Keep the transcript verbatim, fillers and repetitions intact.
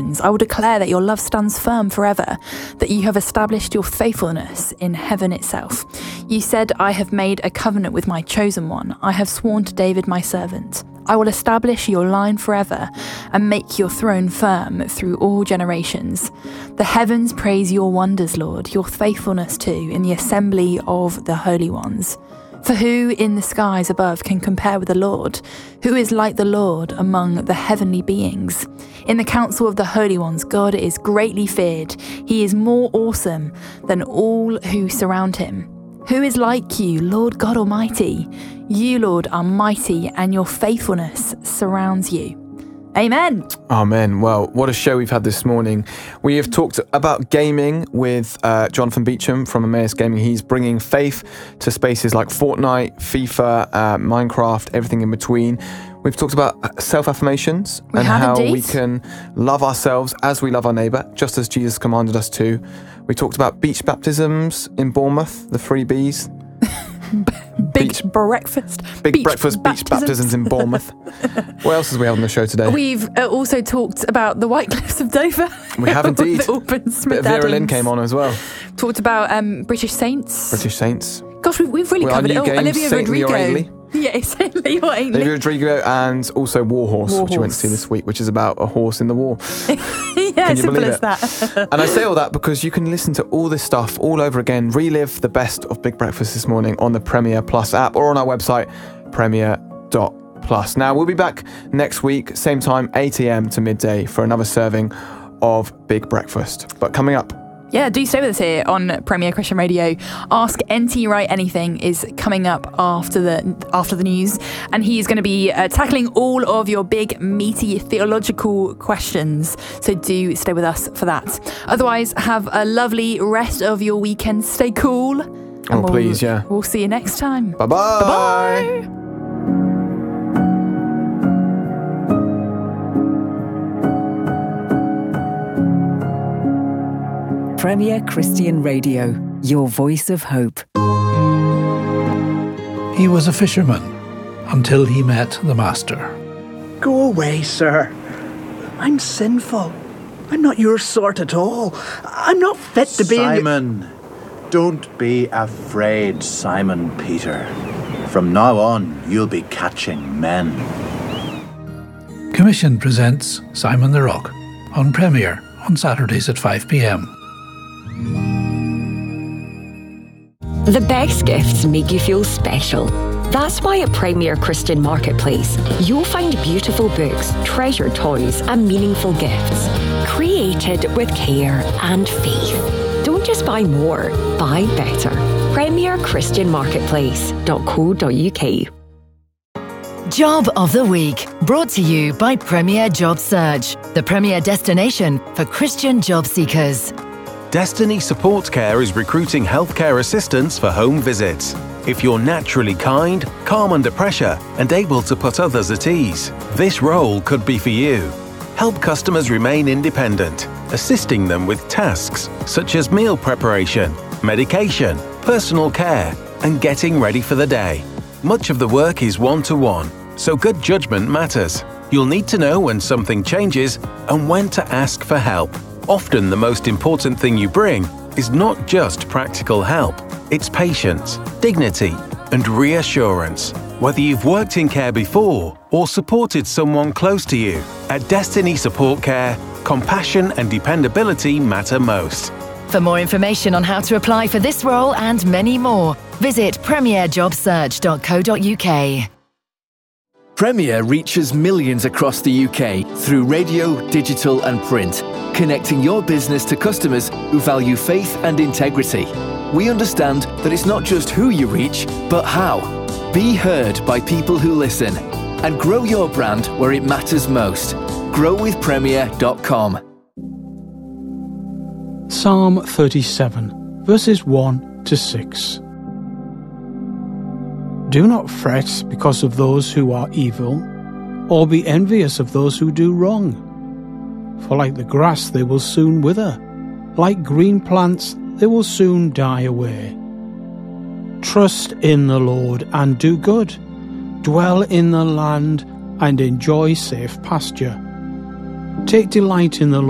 generations. I will declare that your love stands firm forever, that you have established your faithfulness in heaven itself. You said, I have made a covenant with my chosen one. I have sworn to David my servant. I will establish your line forever and make your throne firm through all generations. The heavens praise your wonders, Lord, your faithfulness too, in the assembly of the holy ones. For who in the skies above can compare with the Lord? Who is like the Lord among the heavenly beings? In the council of the holy ones, God is greatly feared. He is more awesome than all who surround him. Who is like you, Lord God Almighty? You, Lord, are mighty, and your faithfulness surrounds you. Amen. Amen. Well, what a show we've had this morning. We have talked about gaming with uh, Jonathan Beecham from Emmaus Gaming. He's bringing faith to spaces like Fortnite, FIFA, uh, Minecraft, everything in between. We've talked about self-affirmations we and how indeed. we can love ourselves as we love our neighbour, just as Jesus commanded us to. We talked about beach baptisms in Bournemouth, the three B's. Big beach, breakfast. Big beach breakfast, beach baptisms in Bournemouth. What else is we have on the show today? We've uh, also talked about the White Cliffs of Dover. We have indeed. With Orban Smith Bit of Vera Adams. Lynn came on as well. Talked about um, British saints. British saints. Gosh, we've, we've really Well, covered it new all. games, Olivia Saintly or Rodrigo. Ainley. Yeah, Saintly or Ainley. Olivia Rodrigo, and also Warhorse, War which you went to Horse. see this week, which is about a horse in the war. Yeah, Can you simple believe as it? that. And I say all that because you can listen to all this stuff all over again, relive the best of Big Breakfast this morning on the Premier Plus app or on our website, premier dot plus. Now, we'll be back next week, same time, eight a.m. to midday for another serving of Big Breakfast. But coming up, Yeah, do stay with us here on Premier Christian Radio. Ask N T Wright Anything is coming up after the after the news, and he is going to be uh, tackling all of your big, meaty theological questions. So do stay with us for that. Otherwise, have a lovely rest of your weekend. Stay cool. And oh, we'll, please, yeah. We'll see you next time. Bye-bye. Bye-bye. Premier Christian Radio, your voice of hope. He was a fisherman until he met the Master. Go away, sir. I'm sinful. I'm not your sort at all. I'm not fit to be Simon, in... don't be afraid, Simon Peter. From now on, you'll be catching men. Commission presents Simon the Rock on Premier on Saturdays at five p.m. The best gifts make you feel special. That's why at Premier Christian Marketplace, you'll find beautiful books, treasured toys, and meaningful gifts, created with care and faith. Don't just buy more, buy better. premier christian marketplace dot co dot uk. Job of the Week, brought to you by Premier Job Search, the premier destination for Christian job seekers. Destiny Support Care is recruiting healthcare assistants for home visits. If you're naturally kind, calm under pressure, and able to put others at ease, this role could be for you. Help customers remain independent, assisting them with tasks such as meal preparation, medication, personal care, and getting ready for the day. Much of the work is one-to-one, so good judgment matters. You'll need to know when something changes and when to ask for help. Often the most important thing you bring is not just practical help, it's patience, dignity, and reassurance. Whether you've worked in care before or supported someone close to you, at Destiny Support Care, compassion and dependability matter most. For more information on how to apply for this role and many more, visit premier job search dot co dot uk. Premier reaches millions across the U K through radio, digital and print, connecting your business to customers who value faith and integrity. We understand that it's not just who you reach, but how. Be heard by people who listen and grow your brand where it matters most. grow with premier dot com. Psalm thirty-seven, verses one to six. Do not fret because of those who are evil, or be envious of those who do wrong. For like the grass they will soon wither, like green plants they will soon die away. Trust in the Lord and do good. Dwell in the land and enjoy safe pasture. Take delight in the Lord